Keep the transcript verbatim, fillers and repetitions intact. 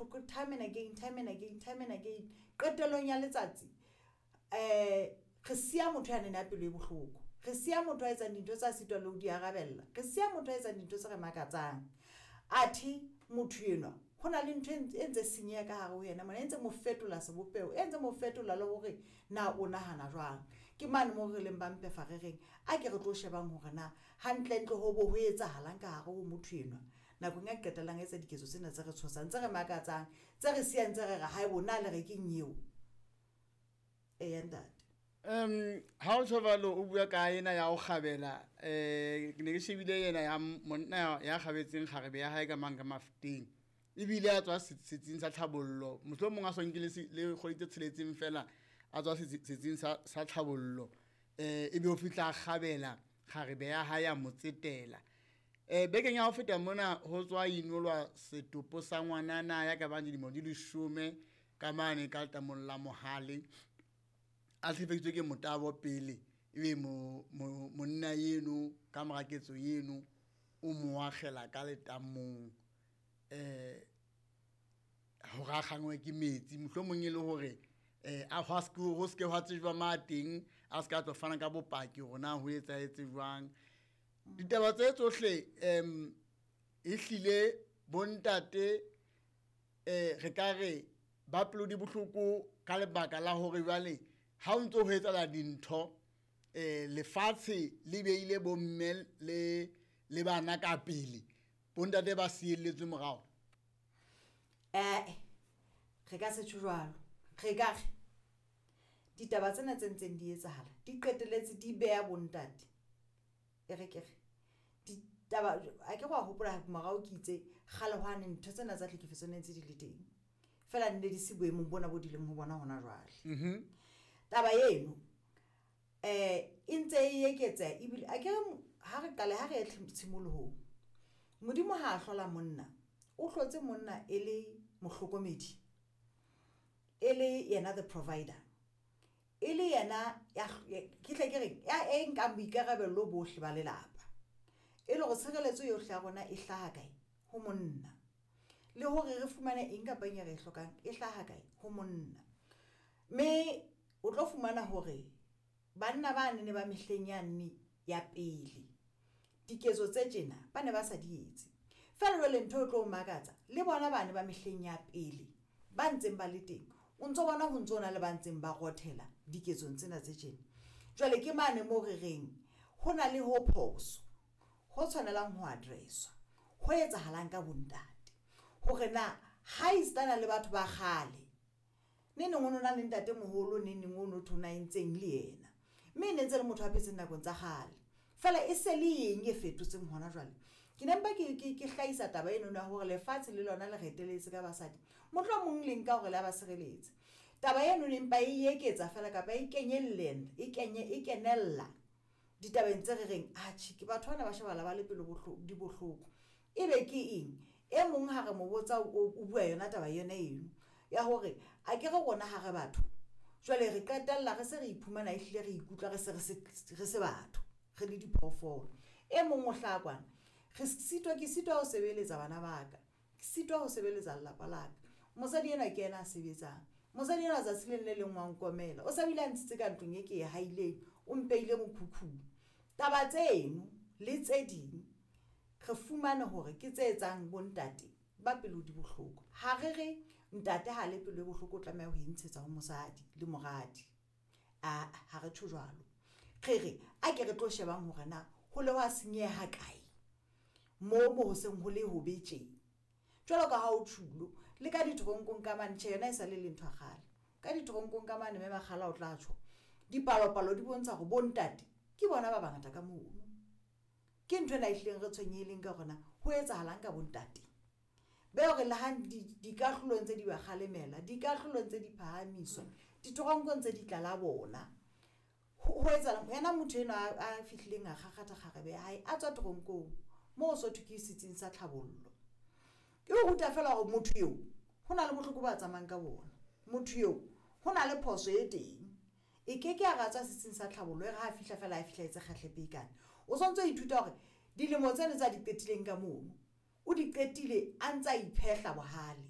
bohloko time and again time and again time and again qetelong ya letsatsi eh re sia motho ya nena pelo e bohloko re sia motho a etsa dintho tsa sitwa le di arabella re sia motho a etsa dintho tse re makatsang athi motho eno hona le ntho e ntse sinya ka hare ho yena mona entse mo fetola sebopeo entse mo fetola le hore na o nahana jwang ke mane mo re leng ba mpefa re reng a ke re tlo shebang hore na hantle ntle ho bo ho etsa halang ka hare ho motho eno na go nga qetelang etsa diketso tsena tse re tshosang tse re makatsang tse re siang tse re re ha e bona le re ke nyeo e yandate um ha o tshobalo o bua ka ena ya o kgabela eh ke ne ke shebile yena ya monna ya kgabetseng kgarebe ya hae ka mang ka mafuteng ebile a tswa setsing sa tlhabollo motho mong a sonkile le kgodite tsheletseng fela a tswa setsing sa sa tlhabollo eh ebe o fitla kgabela kgarebe ya hae ya motsetela eh bekeng ya ho feta mona ho tswa inolwa setopo sa ngwanana ya ka bang di mo di leshome ka mane ka tamong la mohale a tlhefetswe ke motabo pele ebe mo monna yeno ka moraketso yeno o mo agela ka letamong eh ho ga gangwe ke metsi mohlomong e le hore eh a hwaske ho ske hwa tsejwa mateng a ska tlo fana ka bopaki rona ho etsa etse jwang ditaba tse tsohle em ehlile bontate eh re ka re ba pelo di bohloko ka lebaka la hore jwale ha o ntso ho etsa la dintho eh lefatshe le beile bomme le le bana ka pele bontate ba sieletswe morao eh re ka se tshwalo re ka ditaba tsena tse ntseng di etsahala di qeteletse di beya bontate e re ke ditaba a ke go hopola morao ke itse kgalehwane ntho tsena tsa tlhekefetso ne ntse di le teng fela nne di se boemong bona bo dileng ho bona hona jwale mhm taba yeno eh intse e eketsa ibile a ke ha re qale ha re tshimoloho modimo ha a hlola monna o hlotse monna e le mohlokomedi e le yena the provider e le yena ya ke tle ke re ya e nka boikarabelo bohle ba lelapa e le go tshegeletso yohle ya rona e hlaha kae ho monna le hore re fumane eng ka panya re hlokang e hlaha kae ho monna me o tlo fumana hore banna ba nne ba mehlenyane ya pele diketso tse tjena ba ne ba sa di etse fela le ntho tlo makatsa le bona bana ba mehleng ya pele ba ntseng ba le teng o ntso bona ho ntsona le ba ntseng ba gothela diketso tsena tse tjena jwale ke mane mo re reng hona le ho phoso ho tshwanelang ho addresswa ho etsahalang ka bontate hore na ha istana le batho ba khale ne ne ngono na le ntate moholo ne ne ngono thona intseng le yena me ne ntse le motho a phetse nako tsa khale fela e se le eng e fetotseng hona jwale ke nempa ke ke ke hlaisa taba eno na hore lefatshe le lona le reteletse ka basadi motho mong leng ka hore la ba sireletse taba eno ne mpa e eketsa fela ka ba e kenyellena e kenye e kenella ditabeng tse re reng a tshi ke batho bana ba shebala ba le pelo bohloko di bohloko ebe ke eng e mong ha re mo botsa o bua yona taba yona eno ya hore a ke re gona ha re batho jwale re qetella re se re iphumana ehlile re ikutla re se re se batho re le diphoofolo e mong o hlakwana re sitwa ke sitwa ho sebeletsa bana baka ke sitwa ho sebeletsa lelapa laka mosadi ena ke ena a sebetsang mosadi ena za sileng le leng wa nkomela o sabile a ntse ka ntlong e ke e haile o mpeile mokhukhu taba tseno le tse ding re fumana hore ke tse etsang bontate ba pelo di bohloko ha re re ntate ha le pelo e bohloko tlameha ho intshetsa ho mosadi le moradi a ha re tshojalo re re a ke re tlo shebang hore na ho le wa senyeha kae mo mo ho seng ho le ho betse jwalo ka ha o thulo le ka ditoronkong ka mantse yona e sa le le ntwa gale ka ditoronkong ka mane me magala o tla tsho dipalo palo di bontsha go bontate ke bona ba bangata ka mono ke ntwe na ihleng re tshwenyeleng ka gona ho etsahalang ka bontate be re la han di ka hlolong tse di ba khalemela di ka hlolong tse di phahamiswa ditoronkong tse di tlala bona ho etsalang yena motho ena a fihlileng a gagata gagabe hae a tswa toronkong mo so thukisitseng sa tlhabollo ke go ruta fela go motho yo hona le bohloko ba tsamang ka bona motho yo hona le phoso e teng e ke ke a gatsa setsing sa tlhabollo e ga a fihla fela a fihla etse kgatlhepekane o sontso ithuta gore dilemo tsene tsa di qetileng ka mono o di qetile a ntsa iphehla bohale